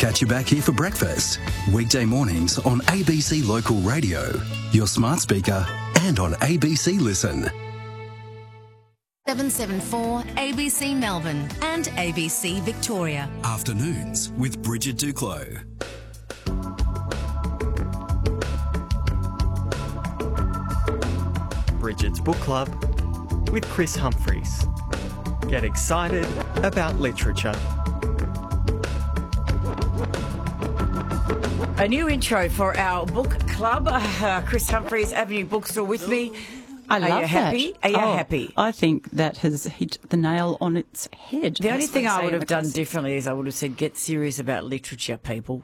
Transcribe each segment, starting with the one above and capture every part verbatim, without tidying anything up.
Catch you back here for breakfast. Weekday mornings on A B C Local Radio, your smart speaker and on A B C Listen. seven seven four A B C Melbourne and A B C Victoria. Afternoons with Bridget Duclos. Bridget's Book Club with Chris Humphreys. Get excited about literature. A new intro for our book club. Uh, Chris Humphreys, Avenue Bookstore with me. I Are love you happy? that. Are you Oh, happy? I think that has hit the nail on its head. The only That's thing what I say would in have the done class. differently is I would have said, get serious about literature, people.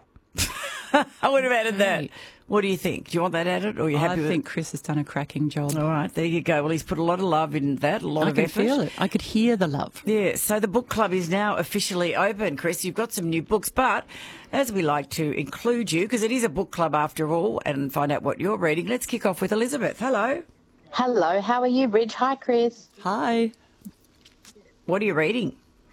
I would have added that. Right. What do you think? Do you want that added, or are you happy I with think Chris has done a cracking job. it? All right, there you go. Well, he's put a lot of love in that, a lot I of could effort. feel it. I could hear the love. Yeah, so the book club is now officially open, Chris. You've got some new books, but as we like to include you, because it is a book club after all, and find out what you're reading, let's kick off with Elizabeth. Hello. Hello, how are you, Bridge? Hi, Chris. Hi. What are you reading?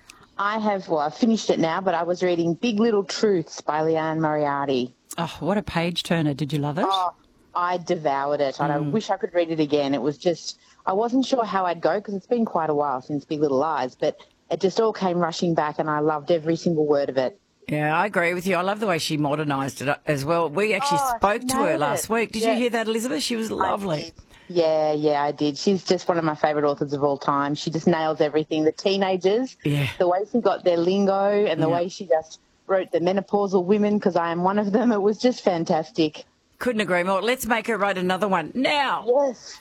I have, well, I've finished it now, but I was reading Big Little Truths by Leanne Moriarty. Oh, what a page turner. Did you love it? Oh, I devoured it, and I Mm. wish I could read it again. It was just, I wasn't sure how I'd go because it's been quite a while since Big Little Lies, but it just all came rushing back, and I loved every single word of it. Yeah, I agree with you. I love the way she modernised it as well. We actually Oh, spoke she to her nailed last it. week. Did Yeah. you hear that, Elizabeth? She was lovely. I did. Yeah, yeah, I did. She's just one of my favourite authors of all time. She just nails everything. The teenagers, Yeah. the way she got their lingo and the Yeah. way she just wrote the menopausal women, because I am one of them. It was just fantastic. Couldn't agree more. Let's make her write another one now. Yes.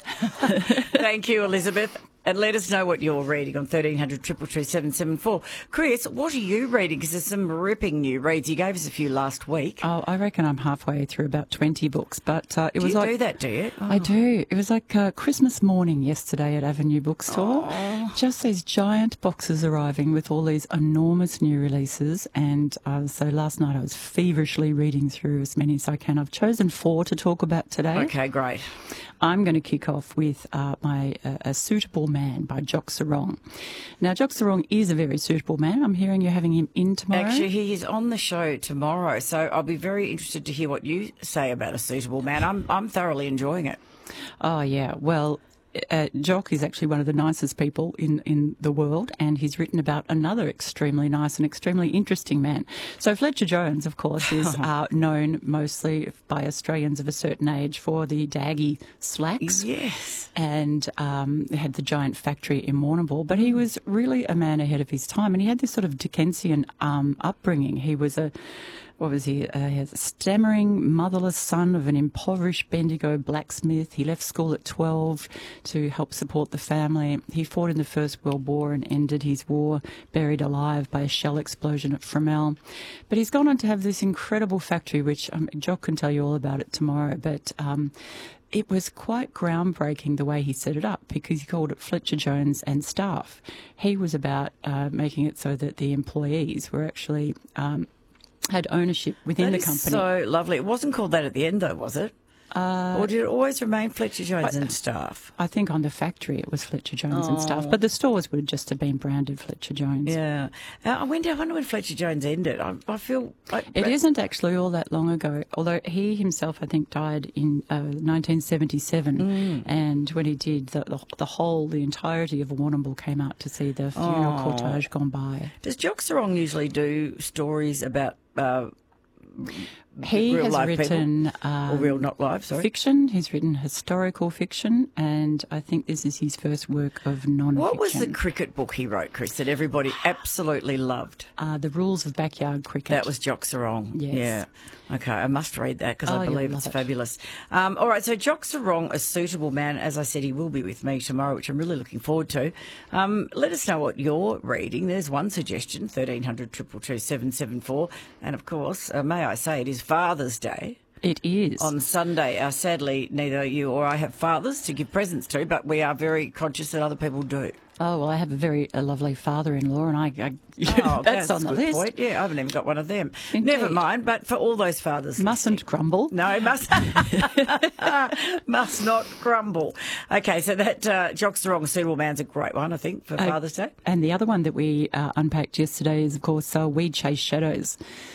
Thank you, Elizabeth. And let us know what you're reading on thirteen hundred, two two two, seven seven four. Chris, what are you reading? Because there's some ripping new reads. You gave us a few last week. Oh, I reckon I'm halfway through about twenty books, but uh, it do was you like do that, do you? I do. It was like uh, Christmas morning yesterday at Avenue Bookstore. Oh. Just these giant boxes arriving with all these enormous new releases. And uh, so last night I was feverishly reading through as many as I can. I've chosen four to talk about today. Okay, great. I'm going to kick off with uh, my uh, A Suitable Man by Jock Sarong. Now, Jock Sarong is a very suitable man. I'm hearing you're having him in tomorrow. Actually, he is on the show tomorrow, so I'll be very interested to hear what you say about A Suitable Man. I'm I'm thoroughly enjoying it. Oh, yeah. Well, uh, Jock is actually one of the nicest people in, in the world, and he's written about another extremely nice and extremely interesting man. So Fletcher Jones, of course, is uh, known mostly by Australians of a certain age for the Daggy slacks. Yes. And um, had the giant factory in Warrnambool, but he was really a man ahead of his time, and he had this sort of Dickensian um, upbringing. He was a What was he? Uh, he was a stammering, motherless son of an impoverished Bendigo blacksmith. He left school at twelve to help support the family. He fought in the First World War and ended his war buried alive by a shell explosion at Fromelles. But he's gone on to have this incredible factory, which um, Jock can tell you all about it tomorrow. But um, it was quite groundbreaking the way he set it up, because he called it Fletcher Jones and Staff. He was about uh, making it so that the employees were actually um, had ownership within That the is company. so lovely. It wasn't called that at the end, though, was it? Uh, or did it always remain Fletcher Jones and Staff? I think on the factory it was Fletcher Jones and Oh. Staff, but the stores would just have been branded Fletcher Jones. Yeah. Uh, I wonder, I wonder when Fletcher Jones ended. I, I feel like It isn't actually all that long ago, although he himself, I think, died in uh, nineteen seventy-seven. Mm. And when he did, the, the, the whole, the entirety of Warrnambool came out to see the funeral Oh. cortege gone by. Does Jock Sarong usually do stories about uh, He real has life written people? um, Or real not live, sorry. fiction. He's written historical fiction, and I think this is his first work of non-fiction. What was the cricket book he wrote, Chris, that everybody absolutely loved? Uh, the Rules of Backyard Cricket. That was Jock Sarong. Yes. Yeah. Okay, I must read that because Oh, I you'll believe love it's it. fabulous. Um, all right, so Jock Sarong, A Suitable Man. As I said, he will be with me tomorrow, which I'm really looking forward to. Um, let us know what you're reading. There's one suggestion, thirteen hundred, two two two, seven seven four. And, of course, uh, may I say, it is Father's Day. It is. On Sunday. Uh, sadly, neither you or I have fathers to give presents to, but we are very conscious that other people do. Oh, well, I have a very a lovely father-in-law, and I, I Oh, that's, on a the good list. point. Yeah, I haven't even got one of them. Indeed. Never mind, but for all those fathers. Mustn't grumble. No, must must not grumble. Okay, so that uh, Jock Sarong, Suitable Man's a great one, I think, for Uh, Father's Day. And the other one that we uh, unpacked yesterday is, of course, uh, We Chase Shadows.